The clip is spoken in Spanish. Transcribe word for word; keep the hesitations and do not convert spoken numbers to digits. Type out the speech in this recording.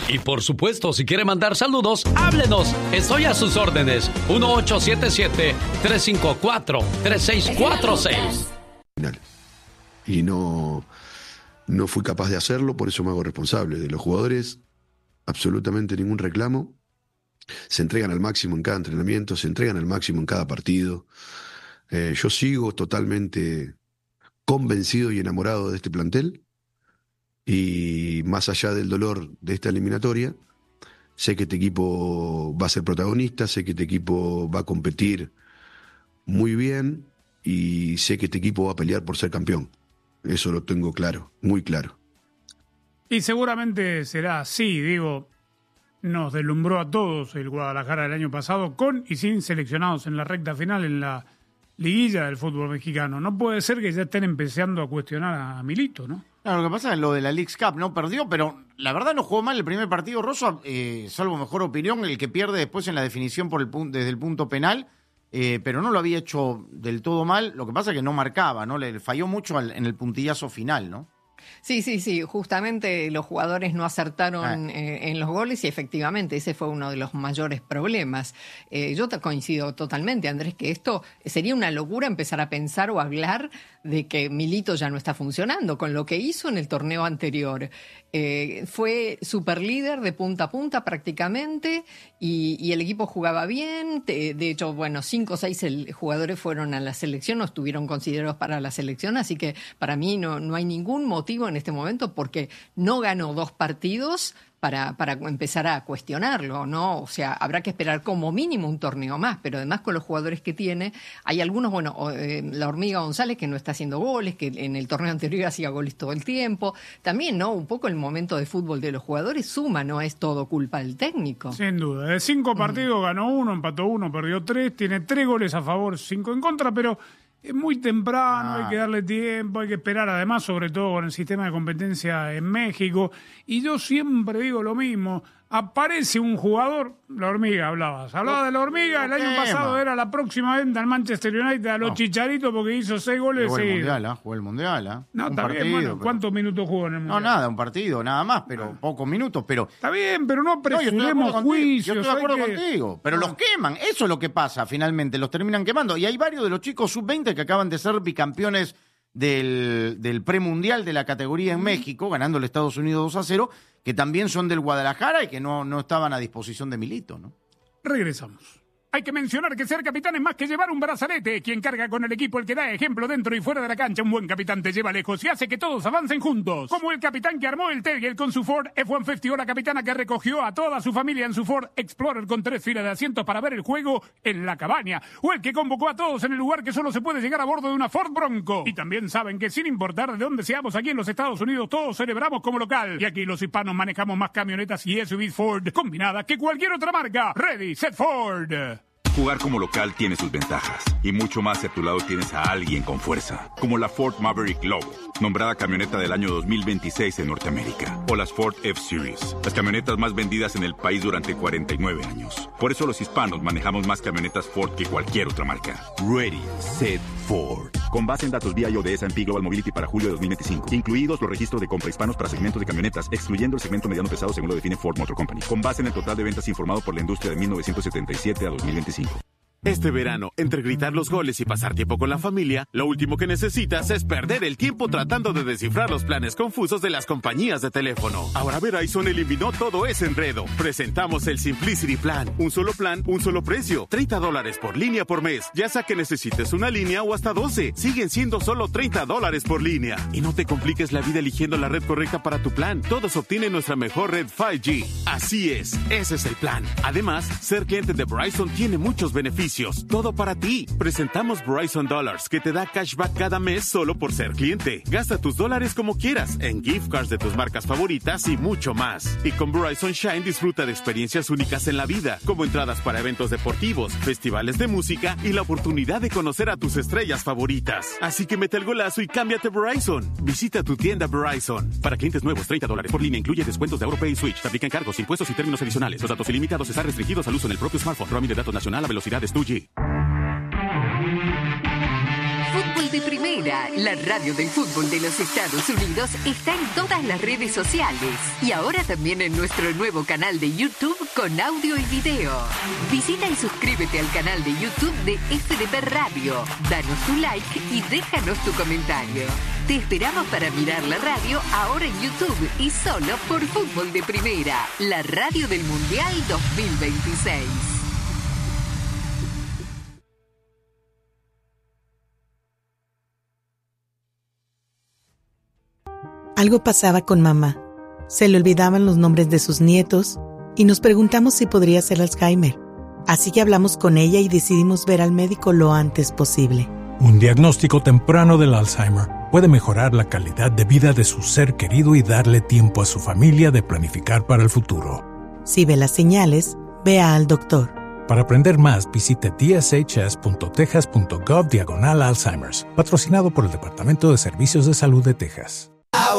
Y por supuesto, si quiere mandar saludos, háblenos. Estoy a sus órdenes. uno ocho siete siete, tres cinco cuatro, tres seis cuatro seis. Y no, no fui capaz de hacerlo, por eso me hago responsable. De los jugadores, absolutamente ningún reclamo. Se entregan al máximo en cada entrenamiento, se entregan al máximo en cada partido. Eh, yo sigo totalmente convencido y enamorado de este plantel. Y más allá del dolor de esta eliminatoria, sé que este equipo va a ser protagonista, sé que este equipo va a competir muy bien y sé que este equipo va a pelear por ser campeón. Eso lo tengo claro, muy claro. Y seguramente será así, digo, nos deslumbró a todos el Guadalajara del año pasado, con y sin seleccionados en la recta final en la liguilla del fútbol mexicano. No puede ser que ya estén empezando a cuestionar a Milito, ¿no? Claro, lo que pasa es lo de la Leagues Cup, ¿no? Perdió, pero la verdad no jugó mal el primer partido, Rosso, eh, salvo mejor opinión, el que pierde después en la definición por el punto, desde el punto penal. Eh, pero no lo había hecho del todo mal, lo que pasa es que no marcaba, ¿no? Le falló mucho al, en el puntillazo final, ¿no? Sí, sí, sí, justamente los jugadores no acertaron ah. eh, en los goles y efectivamente ese fue uno de los mayores problemas. Eh, yo te coincido totalmente, Andrés, que esto sería una locura empezar a pensar o hablar de que Milito ya no está funcionando con lo que hizo en el torneo anterior. Eh, fue superlíder de punta a punta prácticamente y, y el equipo jugaba bien. De, de hecho, bueno, cinco o seis el, jugadores fueron a la selección, no estuvieron considerados para la selección, así que para mí no, no hay ningún motivo en este momento porque no ganó dos partidos para, para empezar a cuestionarlo, ¿no? O sea, habrá que esperar como mínimo un torneo más, pero además con los jugadores que tiene, hay algunos, bueno, eh, la Hormiga González que no está haciendo goles, que en el torneo anterior hacía goles todo el tiempo. También, ¿no? Un poco el momento de fútbol de los jugadores suma, no es todo culpa del técnico. Sin duda. De cinco partidos mm. ganó uno, empató uno, perdió tres, tiene tres goles a favor, cinco en contra, pero es muy temprano, ah. hay que darle tiempo, hay que esperar, además, sobre todo con el sistema de competencia en México. Y yo siempre digo lo mismo, aparece un jugador, la Hormiga hablabas, hablaba de la Hormiga, el año pasado era la próxima venta al Manchester United a los no. Chicharitos porque hizo seis goles. Jugó el Mundial, ¿eh? Jugó el Mundial, ¿eh? No, un está partido, bien, bueno, pero... ¿cuántos minutos jugó en el Mundial? No, nada, un partido, nada más, pero ah. pocos minutos, pero... Está bien, pero no apresuremos no, juicios. Yo estoy de acuerdo que... contigo, pero no. los queman, eso es lo que pasa finalmente, los terminan quemando. Y hay varios de los chicos sub veinte que acaban de ser bicampeones del, del premundial de la categoría en México, ganando el Estados Unidos dos a cero, que también son del Guadalajara y que no, no estaban a disposición de Milito, ¿no? Regresamos. Hay que mencionar que ser capitán es más que llevar un brazalete. Quien carga con el equipo, el que da ejemplo dentro y fuera de la cancha. Un buen capitán te lleva lejos y hace que todos avancen juntos. Como el capitán que armó el Terrier con su Ford F ciento cincuenta o la capitana que recogió a toda su familia en su Ford Explorer con tres filas de asientos para ver el juego en la cabaña. O el que convocó a todos en el lugar que solo se puede llegar a bordo de una Ford Bronco. Y también saben que sin importar de dónde seamos aquí en los Estados Unidos, todos celebramos como local. Y aquí los hispanos manejamos más camionetas y S U Vs Ford combinadas que cualquier otra marca. Ready, set, Ford. Jugar como local tiene sus ventajas y mucho más si a tu lado tienes a alguien con fuerza, como la Ford Maverick Lobo, nombrada camioneta del año dos mil veintiséis en Norteamérica, o las Ford F-Series, las camionetas más vendidas en el país durante cuarenta y nueve años. Por eso los hispanos manejamos más camionetas Ford que cualquier otra marca. Ready, set, Ford. Con base en datos V I O de S and P Global Mobility para julio de dos mil veinticinco, incluidos los registros de compra hispanos para segmentos de camionetas, excluyendo el segmento mediano pesado según lo define Ford Motor Company, con base en el total de ventas informado por la industria de mil novecientos setenta y siete a dos mil veinticinco. Este verano, entre gritar los goles y pasar tiempo con la familia, lo último que necesitas es perder el tiempo tratando de descifrar los planes confusos de las compañías de teléfono. Ahora Verizon eliminó todo ese enredo. Presentamos el Simplicity Plan. Un solo plan, un solo precio. treinta dólares por línea por mes. Ya sea que necesites una línea o hasta doce. Siguen siendo solo treinta dólares por línea. Y no te compliques la vida eligiendo la red correcta para tu plan. Todos obtienen nuestra mejor red cinco G. Así es, ese es el plan. Además, ser cliente de Verizon tiene muchos beneficios. Todo para ti. Presentamos Verizon Dollars, que te da cashback cada mes solo por ser cliente. Gasta tus dólares como quieras, en gift cards de tus marcas favoritas y mucho más. Y con Verizon Shine disfruta de experiencias únicas en la vida, como entradas para eventos deportivos, festivales de música y la oportunidad de conocer a tus estrellas favoritas. Así que mete el golazo y cámbiate Verizon. Visita tu tienda Verizon. Para clientes nuevos, treinta dólares por línea incluye descuentos de AutoPay y Switch. Te aplican cargos, impuestos y términos adicionales. Los datos ilimitados están restringidos al uso en el propio smartphone. Roaming de datos nacional a velocidades dos G. Fútbol de Primera. Primera, la radio del fútbol de los Estados Unidos, está en todas las redes sociales y ahora también en nuestro nuevo canal de YouTube con audio y video. Visita y suscríbete al canal de YouTube de F D P Radio. Danos tu like y déjanos tu comentario. Te esperamos para mirar la radio ahora en YouTube y solo por Fútbol de Primera, la radio del Mundial dos mil veintiséis. Algo pasaba con mamá. Se le olvidaban los nombres de sus nietos y nos preguntamos si podría ser Alzheimer. Así que hablamos con ella y decidimos ver al médico lo antes posible. Un diagnóstico temprano del Alzheimer puede mejorar la calidad de vida de su ser querido y darle tiempo a su familia de planificar para el futuro. Si ve las señales, vea al doctor. Para aprender más, visite d s h s punto texas punto gov diagonal Alzheimer's, patrocinado por el Departamento de Servicios de Salud de Texas.